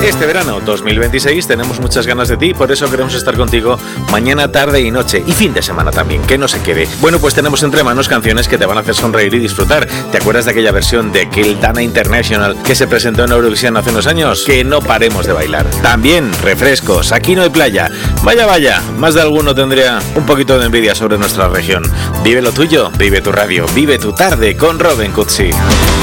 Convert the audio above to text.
Este verano 2026 tenemos muchas ganas de ti, por eso queremos estar contigo mañana, tarde y noche, y fin de semana también, que no se quede. Bueno, pues tenemos entre manos canciones que te van a hacer sonreír y disfrutar. ¿Te acuerdas de aquella versión de Kildana International que se presentó en Eurovisión hace unos años? Que no paremos de bailar. También refrescos, aquí no hay playa. Vaya, más de alguno tendría un poquito de envidia sobre nuestra región. Vive lo tuyo, vive tu radio, vive tu tarde con Robin Cutsi.